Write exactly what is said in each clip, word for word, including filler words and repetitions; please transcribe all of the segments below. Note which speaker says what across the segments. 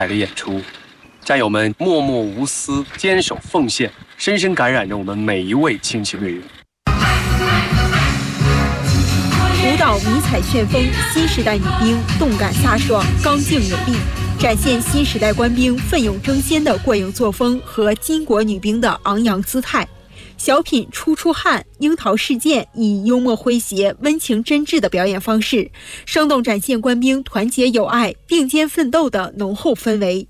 Speaker 1: 的演出，战友们默默无私、坚守奉献，深深感染着我们每一位亲戚队员。
Speaker 2: 舞蹈迷彩旋风，新时代女兵动感飒爽、刚劲有力，展现新时代官兵奋勇争先的过硬作风和巾帼女兵的昂扬姿态。小品《出出汗》《樱桃事件》以幽默诙谐、温情真挚的表演方式，生动展现官兵团结友爱、并肩奋斗的浓厚氛围。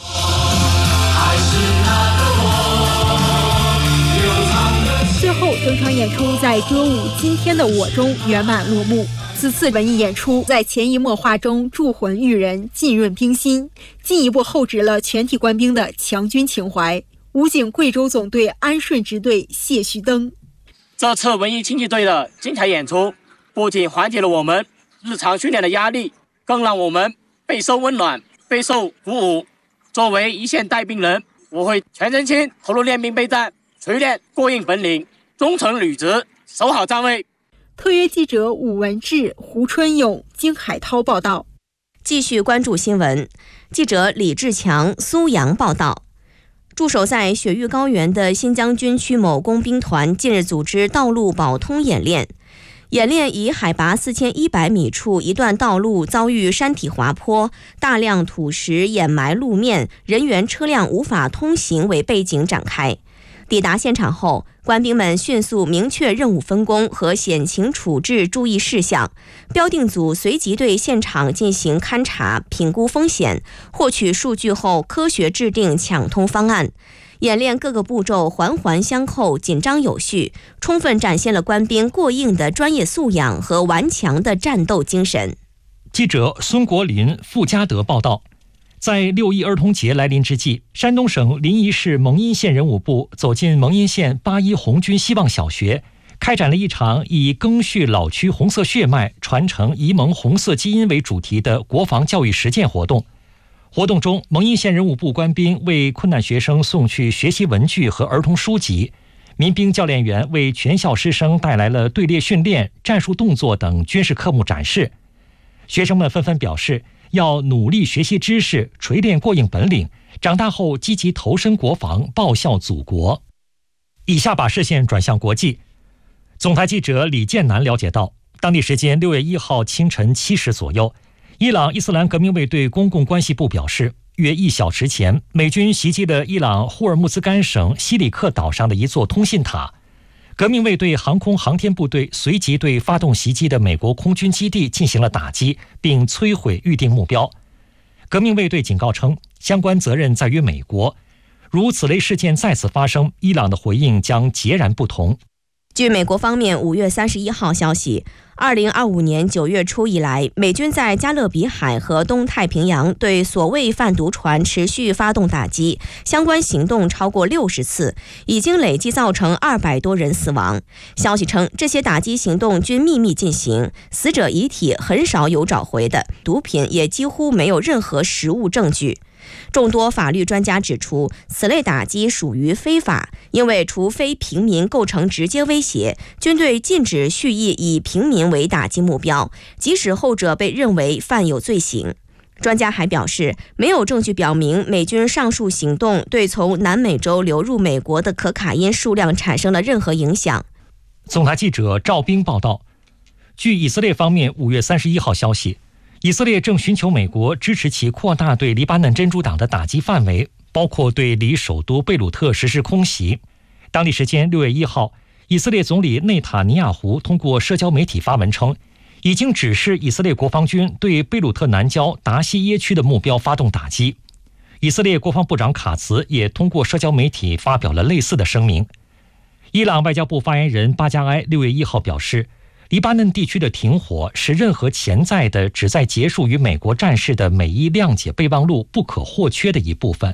Speaker 2: 最后，整场演出在歌舞《今天的我》中圆满落幕。此次文艺演出在潜移默化中铸魂育人、浸润兵心，进一步厚植了全体官兵的强军情怀。武警贵州总队安顺支队谢旭登，
Speaker 3: 这次文艺轻骑队的精彩演出，不仅缓解了我们日常训练的压力，更让我们备受温暖、备受鼓舞。作为一线带兵人，我会全身心投入练兵备战，锤炼过硬本领，忠诚履职，守好站位。
Speaker 2: 特约记者武文志、胡春勇、金海涛报道。
Speaker 4: 继续关注新闻，记者李志强、苏阳报道。驻守在雪域高原的新疆军区某工兵团近日组织道路保通演练。演练以海拔四千一百米处一段道路遭遇山体滑坡，大量土石掩埋路面，人员车辆无法通行为背景展开。抵达现场后，官兵们迅速明确任务分工和险情处置注意事项，标定组随即对现场进行勘查、评估风险，获取数据后科学制定抢通方案。演练各个步骤环环相扣、紧张有序，充分展现了官兵过硬的专业素养和顽强的战斗精神。
Speaker 5: 记者孙国林、傅家德报道。在六一儿童节来临之际，山东省临沂市蒙阴县人武部走进蒙阴县八一红军希望小学，开展了一场以赓续老区红色血脉、传承沂蒙红色基因为主题的国防教育实践活动。活动中，蒙阴县人武部官兵为困难学生送去学习文具和儿童书籍，民兵教练员为全校师生带来了队列训练、战术动作等军事科目展示。学生们纷纷表示，要努力学习知识，锤炼过硬本领，长大后积极投身国防，报效祖国。以下把视线转向国际。总台记者李建南了解到，当地时间六月一号清晨七时左右，伊朗伊斯兰革命卫队公共关系部表示，约一小时前，美军袭击了伊朗霍尔木兹干省西里克岛上的一座通信塔。革命卫队航空航天部队随即对发动袭击的美国空军基地进行了打击，并摧毁预定目标。革命卫队警告称，相关责任在于美国，如此类事件再次发生，伊朗的回应将截然不同。
Speaker 4: 据美国方面五月三十一号消息，二零二五年九月初以来，美军在加勒比海和东太平洋对所谓贩毒船持续发动打击，相关行动超过六十次，已经累计造成二百多人死亡。消息称，这些打击行动均秘密进行，死者遗体很少有找回的，毒品也几乎没有任何实物证据。众多法律专家指出，此类打击属于非法，因为除非平民构成直接威胁，军队禁止蓄意以平民为打击目标，即使后者被认为犯有罪行。专家还表示，没有证据表明美军上述行动对从南美洲流入美国的可卡因数量产生了任何影响。
Speaker 5: 总台记者赵兵报道，据以色列方面五月三十一号消息，以色列正寻求美国支持其扩大对黎巴嫩真主党的打击范围，包括对离首都贝鲁特实施空袭。当地时间六月一号，以色列总理内塔尼亚胡通过社交媒体发文称，已经指示以色列国防军对贝鲁特南郊达西耶区的目标发动打击。以色列国防部长卡茨也通过社交媒体发表了类似的声明。伊朗外交部发言人巴加埃六月一号表示，黎巴嫩地区的停火是任何潜在的旨在结束与美国战事的美伊谅解备忘录不可或缺的一部分。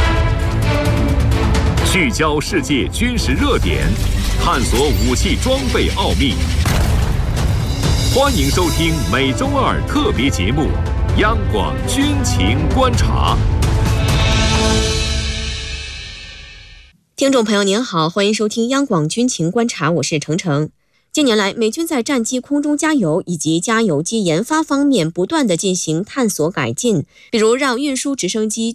Speaker 6: 聚焦世界军事热点，探索武器装备奥秘。欢迎收听每周二特别节目《央广军情观察》。
Speaker 4: 听众朋友您好，欢迎收听央广军情观察，我是程程。 近年来，美军在战机空中加油以及加油机研发方面不断地进行探索改进，比如让运输直升机